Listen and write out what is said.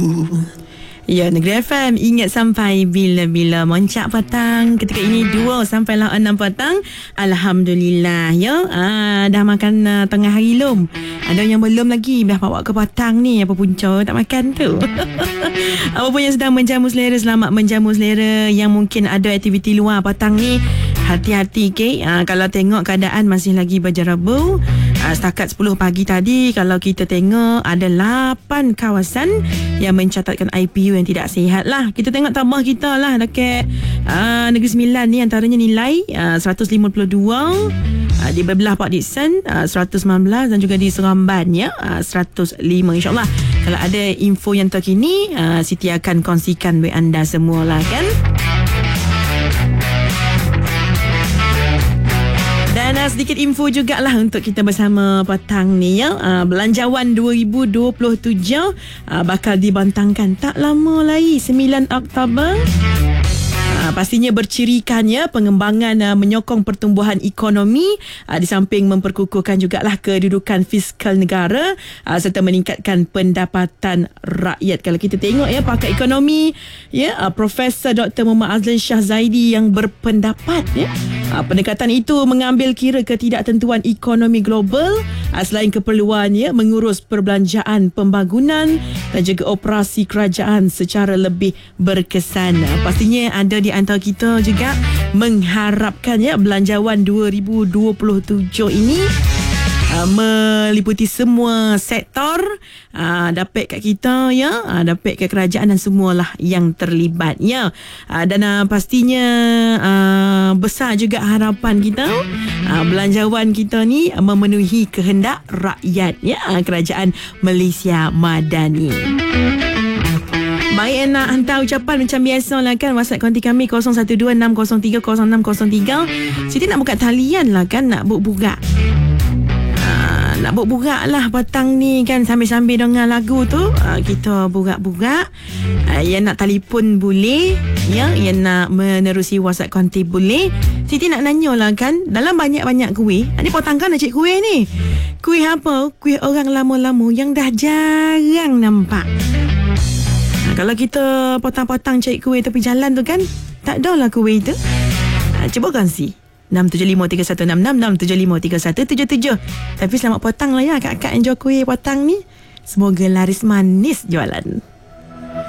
Ya, Negeri FM ingat sampai bila-bila moncak petang. Ketika ini 2 sampailah 6 petang. Alhamdulillah ya. Dah makan tengah hari lum. Ada yang belum lagi. Dah bawa ke petang ni. Apa punca tak makan tu. Apa pun yang sedang menjamu selera, selamat menjamu selera. Yang mungkin ada aktiviti luar petang ni, hati-hati kalau tengok keadaan masih lagi berjarabu. Setakat 10 pagi tadi, kalau kita tengok ada 8 kawasan yang mencatatkan IPU yang tidak sihat lah. Kita tengok tambah kita lah dekat Negeri Sembilan ni, antaranya nilai 152, di bebelah Port Dickson 119 dan juga di Seremban 105. InsyaAllah kalau ada info yang terkini, Siti akan kongsikan with anda semua lah kan. Dan sedikit info jugalah untuk kita bersama petang ni ya. Belanjawan 2027 bakal dibentangkan tak lama lagi, 9 Oktober. Pastinya bercirikan pengembangan menyokong pertumbuhan ekonomi, di samping memperkukuhkan jugalah kedudukan fiskal negara, serta meningkatkan pendapatan rakyat. Kalau kita tengok pakar ekonomi Profesor Dr. Muhammad Azlan Shah Zaidi yang berpendapat pendekatan itu mengambil kira ketidaktentuan ekonomi global, selain keperluan mengurus perbelanjaan pembangunan dan juga operasi kerajaan secara lebih berkesan. Pastinya ada di antara kita juga mengharapkan belanjawan 2027 ini meliputi semua sektor, dapat kat kita dapat kat kerajaan dan semualah yang terlibat dan pastinya besar juga harapan kita belanjawan kita ni memenuhi kehendak rakyat kerajaan Malaysia Madani. Baik, nak hantar ucapan macam biasa lah kan. WhatsApp konti kami 0126030603. Siti nak buka talian lah kan, nak buka lah petang ni kan, sambil-sambil dengar lagu tu kita buka. Yang nak telefon boleh, yang nak menerusi WhatsApp konti boleh. Siti nak nanya lah kan, dalam banyak-banyak kuih ni petang kan nak cik kuih ni, kuih apa? Kuih orang lama-lama yang dah jarang nampak. Kalau kita potang-potang cari kuih tepi jalan tu kan, tak ada lah kuih tu. Cuba kongsi 6753166 6753177. Tapi selamat potang lah akak-akak yang jual kuih potang ni. Semoga laris manis jualan.